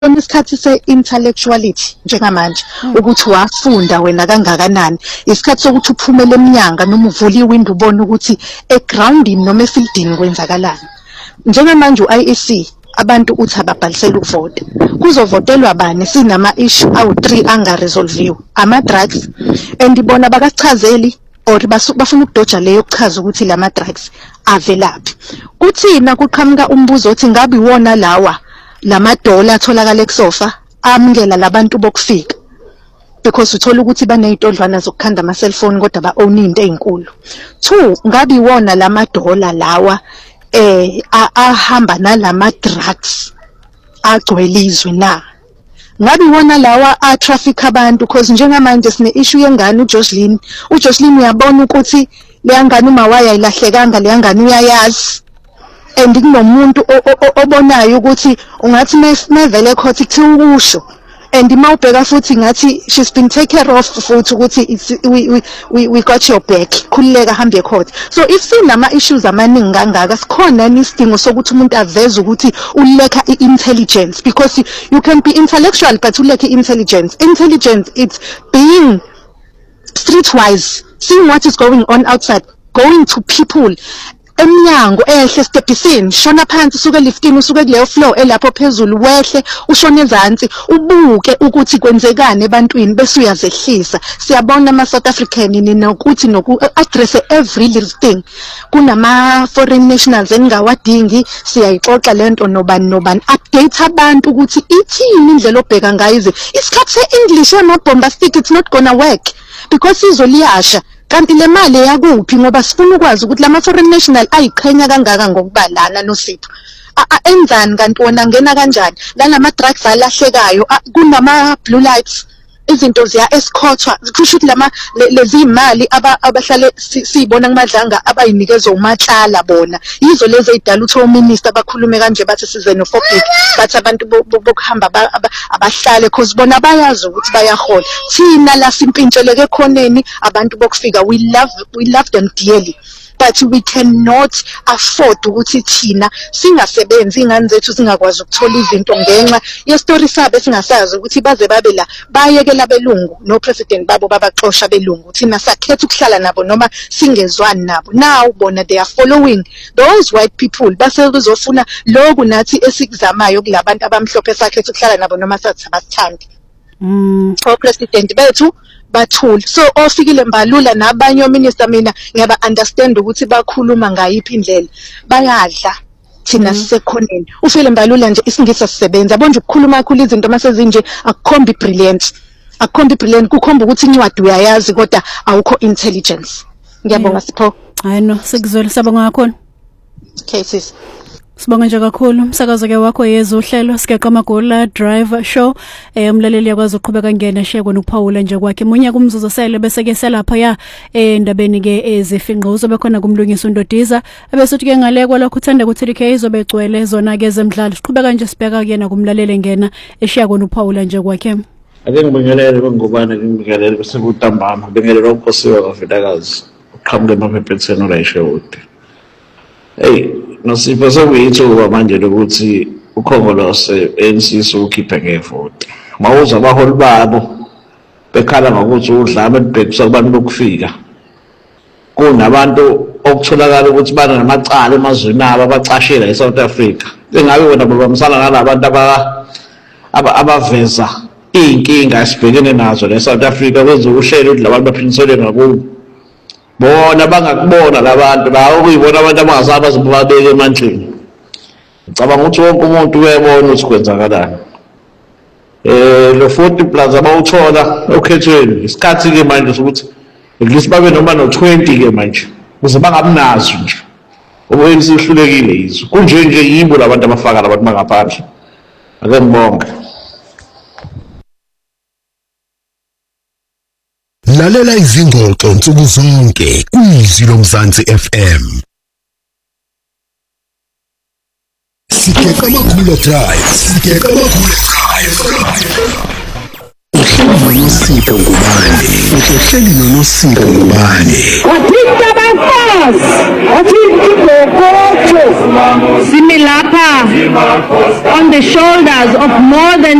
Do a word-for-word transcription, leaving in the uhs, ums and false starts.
isikhathi se-intellectuality njengamanje ukuthi wafunda wena kangakanani, isikhathi sokuthi uphumele eminyanga noma uvule iwindow ubone ukuthi egroundini noma efieldini kwenzakalani. Njengamanje u-I E C abantu uthi ababhalisela ukuvota, kuzovotelwa bani sinama issue awu three angaresolviwe, ama drugs, and ibona bakachazeli or bafuna ukudoja leyo kuchaza ukuthi lama drugs avelaphi. Kuthina kuqhamuka umbuzo othi ngabe iwona lawa lama dola atholakala kusofa amngela labantu bokufika, because uthola ukuthi banezitondlwana zokukhanda ama cellphone kodwa ba own into ezinkulu. Two, ngabe iwona lama dola lawa eh ahamba nalama drugs agcwelizwe na, ngabe iwona lawa a traffic abantu, because njengamanje sine issue yengane uJocelyn uJocelyn uyabona ukuthi le ngane uma waya ilahlekanga le ngane uyayazi, and kunomuntu obonayo ukuthi ungathi mevele court kuthiwa ukusho, and mawubheka futhi ngathi she's been taken care of futhi ukuthi it's we we we got your back, khulileka hambe court. So if sinama issues amaningi kangaka sikhona isidingo sokuthi umuntu aveze ukuthi uleka i-intelligence, because you, you can be intellectual but uleka i-intelligence. Intelligence it's being streetwise, seeing what is going on outside, going to people emnyango ehle stephisini, shona phansi usuke liftini usuke kuleyo floor elapho phezulu wehle ushone ezantsi ubuke ukuthi kwenzekani ebantwini bese uyazehlisa. Siyabona ama South African nokuthi noku address every little thing. Kunama foreign nationals engawadingi, siyayixoxa lento nobani nobani, update abantu ukuthi ithini indlela obheka ngayo ize isikhathi se-English ema bombastic, it's not gonna work because izoliyasha. Kanti le mali yakuphi ngoba sifuna ukwazi ukuthi lama foreign national ayiqhenya kangaka ngokubalana noSipho enzani, kanti wona ngena kanjani lalama drugs alahlekayo, kunama blue lights, izinto ziya escortwa, kusho ukuthi lama lezi imali abahlale sibona kumadlanga abayinikezwe umatlala bona yizo lezi ezidala uthi ominister bakhulume kanje bathi xenophobic, bathi abantu bokuhamba abahlale cause bona bayazi ukuthi bayahola. Thina la simpintsheleke khoneni abantu bokufika, we love we love them dearly, but we cannot afford ukuthi thina singasebenzi ingane zethu singakwazi ukuthola izinto ngenxa ye story sabe singasazi ukuthi baze babe la bayekela belungu no president babo babaxosha belungu, thina sakhetha ukuhlala nabo noma singezwani nabo. Now bona they are following those white people base kuzofuna lokhu nathi esikuzamayo kulabantu abamhlophe sakhetha ukuhlala nabo noma sathi abathandi. Mm. For president bethu bathula, so ofikile Mbalula nabanye ominister mina ngiyaba understand ukuthi bakhuluma ngayiphi indlela bayadla thina sisekhoneni. Ufile Mbalula nje isingisa sisebenza bonje ukukhuluma kakhulu izinto masezinje akukhombi brilliant, akukhombi brilliant, kukhomba ukuthi incwadi uyayazi kodwa awukho intelligence. Ngiyabonga Sipho. Hayi no, sikuzwela sabonga kakhulu. Cases Sibonga nje kakhulu umsakazo ke wakho yezwe uhlelo Sigeqa Magula Drive Show. Eh umlaleli yakwazi uqhubeka ngene sheko nokuphawula nje kwakhe munya kumzuzu sele bese ke selapha ya endabeni ke ezifinqa uzobe khona kumlungisa uNdodiza ebese uthi ke ngale kwalokho uthanda ukuthi T K izobe egcwele zona ke zemidlalo. Siqhubeka nje sibheka kuyena kumlaleli ngena eshiya kona uphawula nje kwakhe. Ake ngibingelele ngokubana ngibingelele bese kutambama ngibingelele uPhosiwe kaVilakazi uqhamuke emaphethweni olayishewude. Hey noSipho sekuyithuba manje lokuthi ukhongolose A N C sokukhipha ngevoti. Mawuza abaholi babo bekhala ngokuthi udlame libhekisa kubantu bokufika. Kunabantu okutholakala ukuthi bana namacala emazweni abo abacashela eSouth Africa. Engabe wona babamsana nalabantu aba abaveza inkinga esibhekene nazo leSouth Africa kwenza uhlelo labantu baphinisele ngakubo. Bona bangakubona labantu la ukuyibona abantu abangazaba bazibabeke emandleni. Ngicabanga ukuthi wonke umuntu uyabona ukuthi kwenzakalani. Eh lo forty plus abawuthola okhethweni isikhathi ke manje sokuthi ngilisi babe noma no twenty ke manje ukuze bangabinazo nje. Obuye sihlulekile izwe. Kunje nje yibo labantu abafaka labantu bangaphandle. Ake ngibonge. Lalela izingxoxo nsuku zonke kwizwi loMzansi F M. Sigeqa Magula Drive, Sigeqa Magula Drive. Uhleli noSipho ngubani? Uhleli noSipho ngubani? Wathinta abafazi, wathinta igogojo. Similapha on the shoulders of more than